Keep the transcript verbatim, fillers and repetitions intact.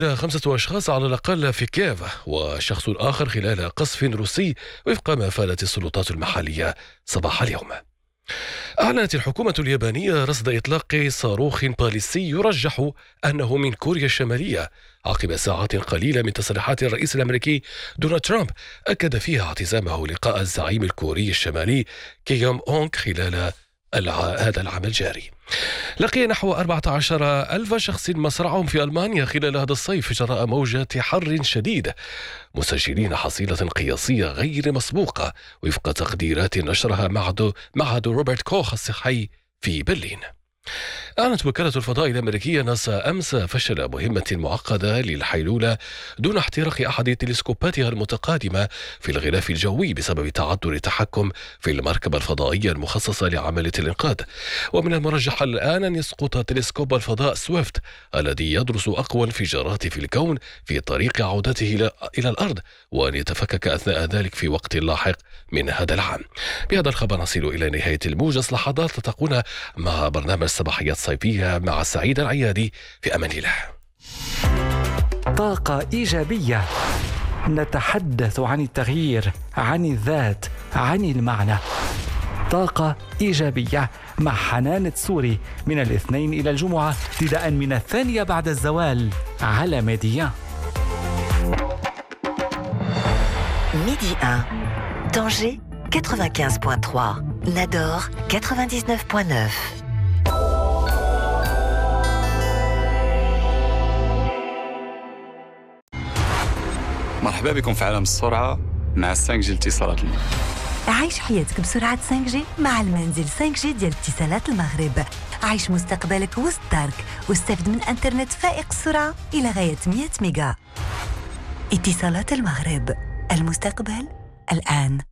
خمسة أشخاص على الأقل في كييف وشخص آخر خلال قصف روسي وفق ما أفادت السلطات المحلية صباح اليوم. أعلنت الحكومة اليابانية رصد إطلاق صاروخ باليستي يرجح أنه من كوريا الشمالية عقب ساعات قليلة من تصريحات الرئيس الأمريكي دونالد ترامب أكد فيها اعتزامه لقاء الزعيم الكوري الشمالي كيم أونغ خلال الع... هذا العام الجاري. لقي نحو أربعة عشر ألف شخص مصرعهم في ألمانيا خلال هذا الصيف جراء موجة حر شديد، مسجلين حصيلة قياسية غير مسبوقة وفق تقديرات نشرها معهد معهد روبرت كوخ الصحي في برلين. أعلنت وكالة الفضاء الأمريكية ناسا أمس فشل مهمة معقدة للحيلولة دون احتراق أحد تلسكوباتها المتقادمة في الغلاف الجوي بسبب تعذر التحكم في المركبة الفضائية المخصصة لعملية الإنقاذ. ومن المرجح الآن أن يسقط تلسكوب الفضاء سويفت الذي يدرس أقوى انفجارات في الكون في طريق عودته إلى الأرض، وأن يتفكك أثناء ذلك في وقت لاحق من هذا العام. بهذا الخبر نصل إلى نهاية الموجز. لحظات تلتقون مع برنامج صباحيات صيفية مع سعيد العيادي. في أمان الله. طاقة إيجابية، نتحدث عن التغيير، عن الذات، عن المعنى. طاقة إيجابية مع حنان السوري من الاثنين إلى الجمعة ابتداء من الثانية بعد الزوال على ميديا. ميدي واحد Tanger quatre-vingt-quinze virgule trois, Nador quatre-vingt-dix-neuf virgule neuf. مرحبا بكم في عالم السرعة مع خمسة جي اتصالات المغرب. عيش حياتك بسرعة خمسة جي مع المنزل خمسة جي ديال اتصالات المغرب. عيش مستقبلك وسط دارك واستفد من انترنت فائق السرعة إلى غاية مئة ميجا. اتصالات المغرب، المستقبل الآن.